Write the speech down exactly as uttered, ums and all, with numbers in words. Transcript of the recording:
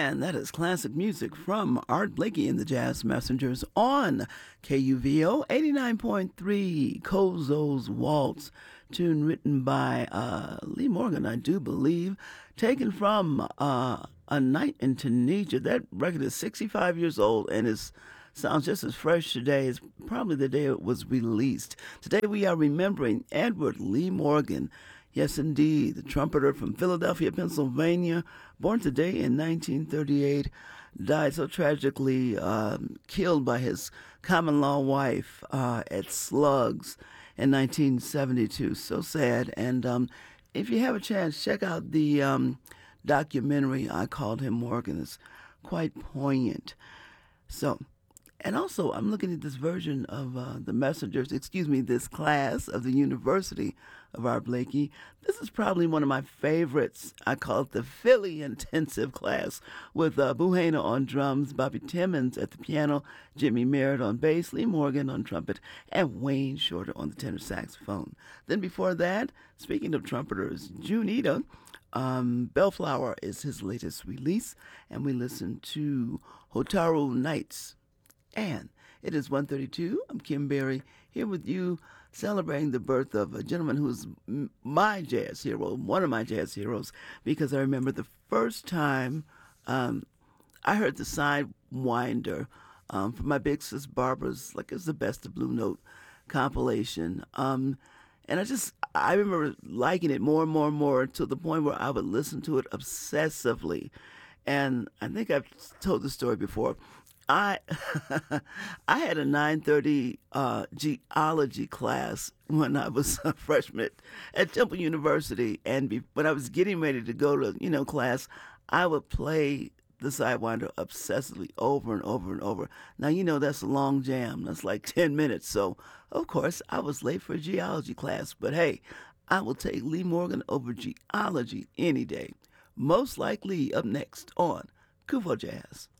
And that is classic music from Art Blakey and the Jazz Messengers on K U V O eighty-nine point three, Kozo's Waltz, tune written by uh, Lee Morgan, I do believe, taken from uh, A Night in Tunisia. That record is sixty-five years old and is sounds just as fresh today as probably the day it was released. Today we are remembering Edward Lee Morgan. Yes, indeed, the trumpeter from Philadelphia, Pennsylvania, born today in nineteen thirty-eight, died so tragically, um, killed by his common-law wife uh, at Slugs in nineteen seventy-two. So sad. And um, if you have a chance, check out the um, documentary, I Called Him Morgan. It's quite poignant. So, and also, I'm looking at this version of uh, the Messengers, excuse me, this class of the University of Art Blakey. This is probably one of my favorites. I call it the Philly Intensive class with uh, Boo Hainer on drums, Bobby Timmons at the piano, Jimmy Merritt on bass, Lee Morgan on trumpet, and Wayne Shorter on the tenor saxophone. Then before that, speaking of trumpeters, Junita, um, Bellflower is his latest release, and we listen to Hotaru Nights. And it is one thirty-two. I'm Kim Berry here with you, celebrating the birth of a gentleman who's my jazz hero, one of my jazz heroes, because I remember the first time um, I heard the Sidewinder um, from my big sis Barbara's, like it's the Best of Blue Note compilation. Um, and I just, I remember liking it more and more and more to the point where I would listen to it obsessively. And I think I've told the story before. I I had a nine thirty uh, geology class when I was a freshman at Temple University, and be, when I was getting ready to go to you know class, I would play the Sidewinder obsessively over and over and over. Now you know that's a long jam. That's like ten minutes. So of course I was late for a geology class, but hey, I will take Lee Morgan over geology any day. Most likely up next on Kuvo Jazz.